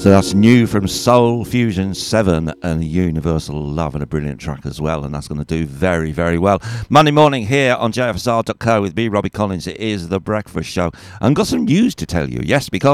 So that's new from Soul Fusion 7 and Universal Love, and a brilliant track as well, and that's going to do very, very well. Monday morning here on JFSR.co with me, Robbie Collins. It is The Breakfast Show. And got some news to tell you, yes, because